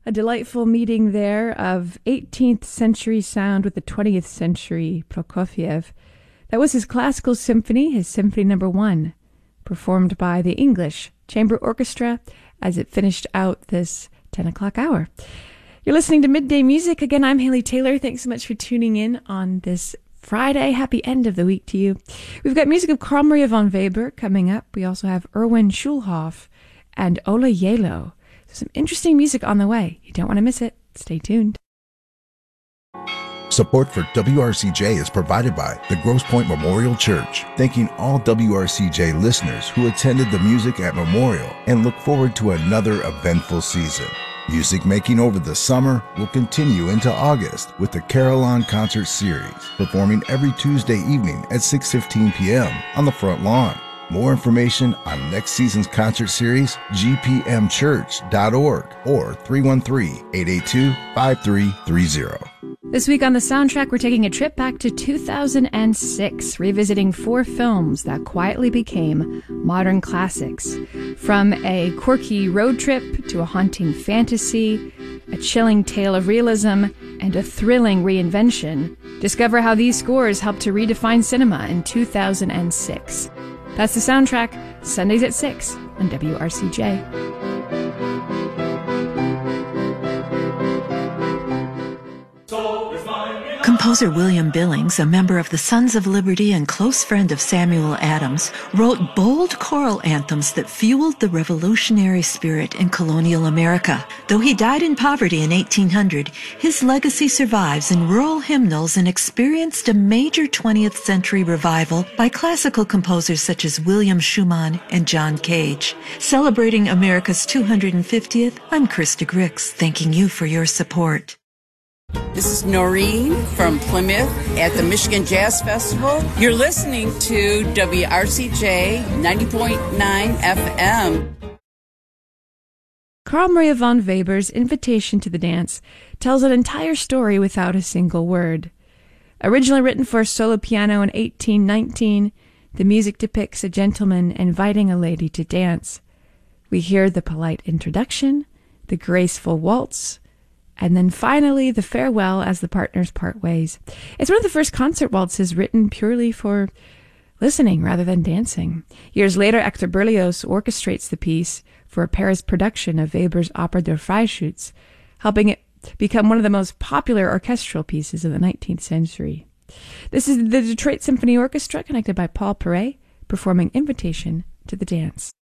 A delightful meeting there of 18th century sound with the 20th century Prokofiev. That was his classical symphony, his Symphony No. 1, performed by the English Chamber Orchestra as it finished out this 10 o'clock hour. You're listening to Midday Music. Again, I'm Haley Taylor. Thanks so much for tuning in on this Friday. Happy end of the week to you. We've got music of Carl Maria von Weber coming up. We also have Erwin Schulhoff and Ola Yelo. Some interesting music on the way. You don't want to miss it. Stay tuned. Support for WRCJ is provided by the Grosse Pointe Memorial Church, thanking all WRCJ listeners who attended the Music at Memorial and look forward to another eventful season. Music making over the summer will continue into August with the Carillon Concert Series, performing every Tuesday evening at 6:15 p.m. on the front lawn. More information on next season's concert series, gpmchurch.org or 313-882-5330. This week on the soundtrack, we're taking a trip back to 2006, revisiting 4 films that quietly became modern classics. From a quirky road trip to a haunting fantasy, a chilling tale of realism, and a thrilling reinvention, discover how these scores helped to redefine cinema in 2006. That's the soundtrack, Sundays at 6 on WRCJ. Composer William Billings, a member of the Sons of Liberty and close friend of Samuel Adams, wrote bold choral anthems that fueled the revolutionary spirit in colonial America. Though he died in poverty in 1800, his legacy survives in rural hymnals and experienced a major 20th century revival by classical composers such as William Schumann and John Cage. Celebrating America's 250th, I'm Krista Grix, thanking you for your support. This is Noreen from Plymouth at the Michigan Jazz Festival. You're listening to WRCJ 90.9 FM. Carl Maria von Weber's Invitation to the Dance tells an entire story without a single word. Originally written for solo piano in 1819, the music depicts a gentleman inviting a lady to dance. We hear the polite introduction, the graceful waltz, and then finally the farewell as the partners part ways. It's one of the first concert waltzes written purely for listening rather than dancing. Years later, Hector Berlioz orchestrates the piece for a Paris production of Weber's Opera der Freischütz, helping it become one of the most popular orchestral pieces of the 19th century. This is the Detroit Symphony Orchestra, connected by Paul Perret, performing Invitation to the Dance.